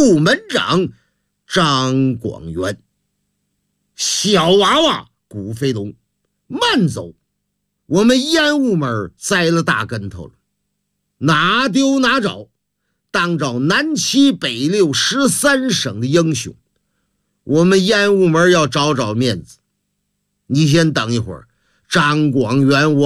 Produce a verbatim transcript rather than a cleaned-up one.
副门长张广元。小娃娃古飞龙，慢走，我们烟雾门栽了大跟头了，哪丢哪找，当着南七北六十三省的英雄，我们烟雾门要找找面子。你先等一会儿，张广元我